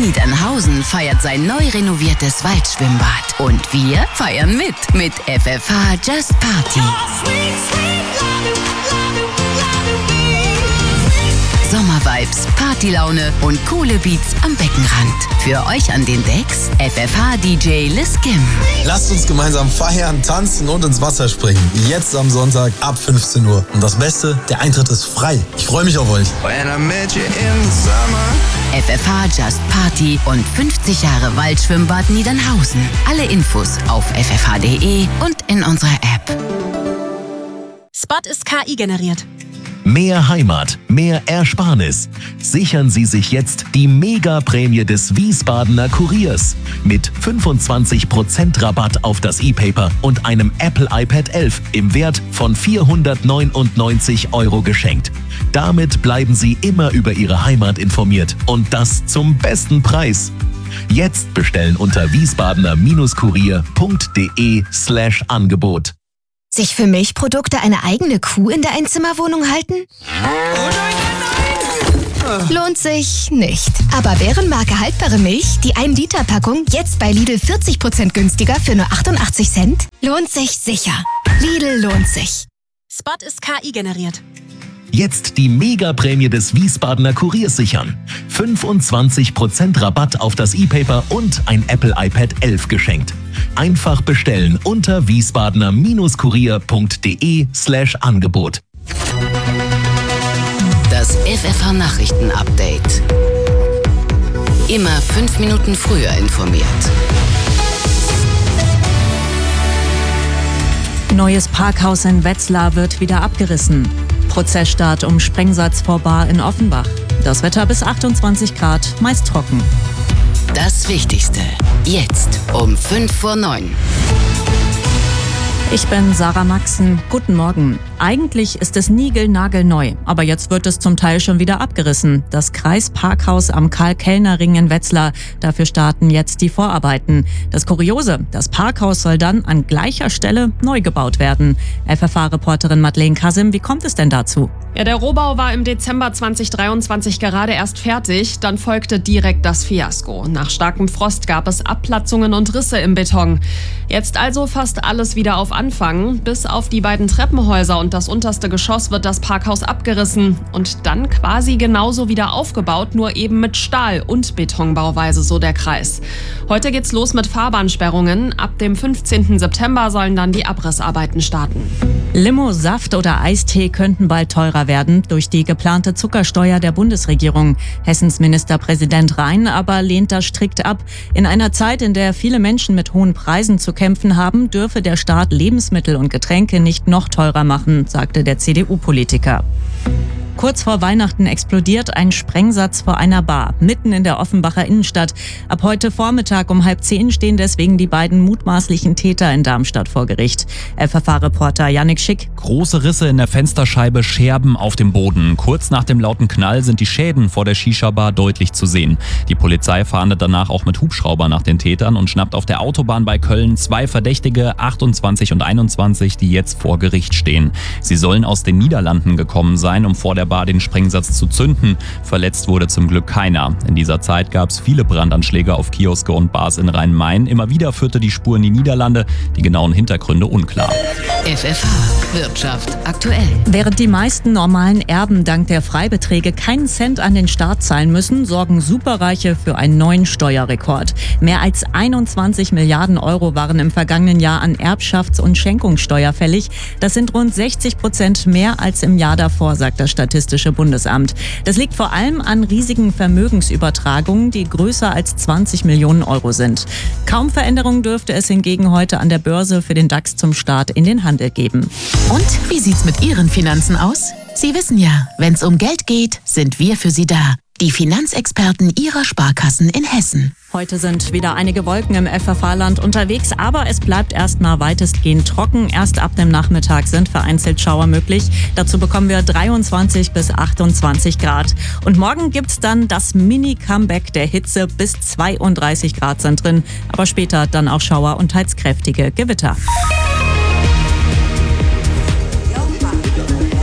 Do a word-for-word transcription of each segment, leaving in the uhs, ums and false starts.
Niedernhausen feiert sein neu renoviertes Waldschwimmbad. Und wir feiern mit, mit F F H Just Party. Sommervibes, Partylaune und coole Beats am Beckenrand. Für euch an den Decks F F H D J Liz Kim. Lasst uns gemeinsam feiern, tanzen und ins Wasser springen. Jetzt am Sonntag ab fünfzehn Uhr. Und das Beste, der Eintritt ist frei. Ich freue mich auf euch. F F H Just Party und fünfzig Jahre Waldschwimmbad Niedernhausen. Alle Infos auf f f h punkt d e und in unserer App. Spot ist K I generiert. Mehr Heimat, mehr Ersparnis. Sichern Sie sich jetzt die Mega-Prämie des Wiesbadener Kuriers mit fünfundzwanzig Prozent Rabatt auf das E-Paper und einem Apple iPad elf im Wert von vierhundertneunundneunzig Euro geschenkt. Damit bleiben Sie immer über Ihre Heimat informiert und das zum besten Preis. Jetzt bestellen unter wiesbadener-kurier.de slash Angebot. Sich für Milchprodukte eine eigene Kuh in der Einzimmerwohnung halten? Lohnt sich nicht. Aber Bärenmarke haltbare Milch, die ein Liter Packung, jetzt bei Lidl vierzig Prozent günstiger für nur achtundachtzig Cent? Lohnt sich sicher. Lidl lohnt sich. Spot ist K I generiert. Jetzt die Mega-Prämie des Wiesbadener Kuriers sichern. fünfundzwanzig Prozent Rabatt auf das E-Paper und ein Apple iPad elf geschenkt. Einfach bestellen unter wiesbadener-kurier.de slash Angebot. Das F F H-Nachrichten-Update. Immer fünf Minuten früher informiert. Neues Parkhaus in Wetzlar wird wieder abgerissen. Prozessstart um Sprengsatz vor Bar in Offenbach. Das Wetter bis achtundzwanzig Grad, meist trocken. Das Wichtigste. Jetzt um fünf vor neun. Ich bin Sarah Maxen. Guten Morgen. Eigentlich ist es niegelnagelneu, aber jetzt wird es zum Teil schon wieder abgerissen. Das Kreisparkhaus am Karl-Kellner-Ring in Wetzlar. Dafür starten jetzt die Vorarbeiten. Das Kuriose, das Parkhaus soll dann an gleicher Stelle neu gebaut werden. F F H-Reporterin Madeleine Kasim, wie kommt es denn dazu? Ja, der Rohbau war im Dezember zweitausenddreiundzwanzig gerade erst fertig, dann folgte direkt das Fiasko. Nach starkem Frost gab es Abplatzungen und Risse im Beton. Jetzt also fast alles wieder auf Anfang. Bis auf die beiden Treppenhäuser und das unterste Geschoss wird das Parkhaus abgerissen und dann quasi genauso wieder aufgebaut, nur eben mit Stahl- und Betonbauweise, so der Kreis. Heute geht's los mit Fahrbahnsperrungen. Ab dem fünfzehnten September sollen dann die Abrissarbeiten starten. Limo, Saft oder Eistee könnten bald teurer werden durch die geplante Zuckersteuer der Bundesregierung. Hessens Ministerpräsident Rhein aber lehnt das strikt ab. In einer Zeit, in der viele Menschen mit hohen Preisen zu kämpfen haben, dürfe der Staat Lebensmittel und Getränke nicht noch teurer machen, sagte der C D U-Politiker. Kurz vor Weihnachten explodiert ein Sprengsatz vor einer Bar, mitten in der Offenbacher Innenstadt. Ab heute Vormittag um halb zehn stehen deswegen die beiden mutmaßlichen Täter in Darmstadt vor Gericht. F F H-Reporter Yannick Schick. Große Risse in der Fensterscheibe, Scherben auf dem Boden. Kurz nach dem lauten Knall sind die Schäden vor der Shisha-Bar deutlich zu sehen. Die Polizei fahndet danach auch mit Hubschrauber nach den Tätern und schnappt auf der Autobahn bei Köln zwei Verdächtige, achtundzwanzig und einundzwanzig, die jetzt vor Gericht stehen. Sie sollen aus den Niederlanden gekommen sein, um vor der Bar den Sprengsatz zu zünden. Verletzt wurde zum Glück keiner. In dieser Zeit gab es viele Brandanschläge auf Kioske und Bars in Rhein-Main. Immer wieder führte die Spur in die Niederlande, die genauen Hintergründe unklar. F F H Wirtschaft aktuell. Während die meisten normalen Erben dank der Freibeträge keinen Cent an den Staat zahlen müssen, sorgen Superreiche für einen neuen Steuerrekord. Mehr als einundzwanzig Milliarden Euro waren im vergangenen Jahr an Erbschafts- und Schenkungssteuer fällig. Das sind rund sechzig Prozent mehr als im Jahr davor, sagt das Statistische Bundesamt. Das liegt vor allem an riesigen Vermögensübertragungen, die größer als zwanzig Millionen Euro sind. Kaum Veränderung dürfte es hingegen heute an der Börse für den DAX zum Start in den Handel geben. Und wie sieht's mit Ihren Finanzen aus? Sie wissen ja, wenn's um Geld geht, sind wir für Sie da. Die Finanzexperten Ihrer Sparkassen in Hessen. Heute sind wieder einige Wolken im F F H-Land unterwegs, aber es bleibt erstmal weitestgehend trocken. Erst ab dem Nachmittag sind vereinzelt Schauer möglich. Dazu bekommen wir dreiundzwanzig bis achtundzwanzig Grad. Und morgen gibt's dann das Mini-Comeback der Hitze. Bis zweiunddreißig Grad sind drin, aber später dann auch Schauer und teils kräftige Gewitter.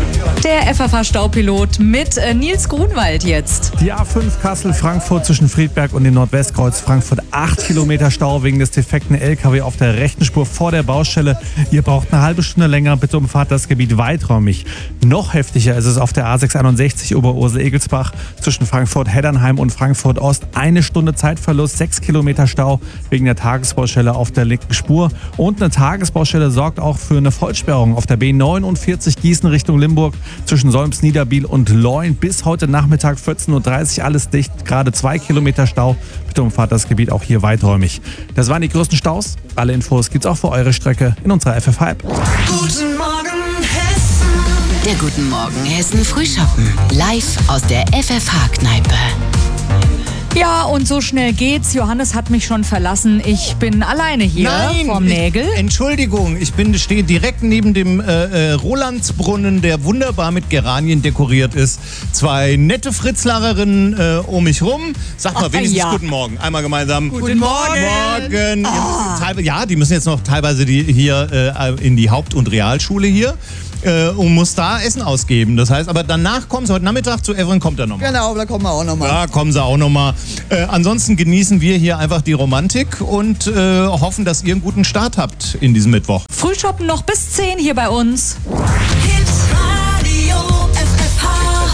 der F F H-Staupilot mit äh, Nils Grunwald jetzt. Die A fünf Kassel-Frankfurt zwischen Friedberg und dem Nordwestkreuz Frankfurt. acht Kilometer Stau wegen des defekten L K W auf der rechten Spur vor der Baustelle. Ihr braucht eine halbe Stunde länger, bitte umfahrt das Gebiet weiträumig. Noch heftiger ist es auf der A sechshunderteinundsechzig Oberursel-Egelsbach zwischen Frankfurt-Heddernheim und Frankfurt-Ost. Eine Stunde Zeitverlust, sechs Kilometer Stau wegen der Tagesbaustelle auf der linken Spur. Und eine Tagesbaustelle sorgt auch für eine Vollsperrung auf der B neunundvierzig Gießen Richtung Limburg zwischen Solms, Niederbiel und Leun. Bis heute Nachmittag vierzehn Uhr dreißig alles dicht, gerade zwei Kilometer Stau. Bitte umfahrt das Gebiet auch hier weiträumig. Das waren die größten Staus. Alle Infos gibt's auch für eure Strecke in unserer F F H-App. Guten Morgen Hessen. Der Guten Morgen Hessen Frühschoppen. Live aus der F F H-Kneipe. Ja, und so schnell geht's. Johannes hat mich schon verlassen. Ich bin alleine hier Nein, vorm Nägel. Ich, Entschuldigung, ich bin stehe direkt neben dem äh, äh, Rolandsbrunnen, der wunderbar mit Geranien dekoriert ist. Zwei nette Fritzlacherinnen äh, um mich rum. Sag mal Ach, wenigstens ja. Guten Morgen. Einmal gemeinsam. Guten Morgen. Morgen. Oh. Teilweise- Ja, die müssen jetzt noch teilweise die, hier äh, in die Haupt- und Realschule hier. Äh, und muss da Essen ausgeben. Das heißt, aber danach kommen sie heute Nachmittag zu Evelyn, kommt er nochmal. Genau, da kommen wir auch nochmal. Ja, kommen sie auch nochmal. Äh, ansonsten genießen wir hier einfach die Romantik und äh, hoffen, dass ihr einen guten Start habt in diesem Mittwoch. Frühschoppen noch bis zehn hier bei uns. Hitradio F F H.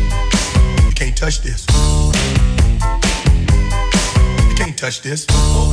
You can't touch this. You can't touch this.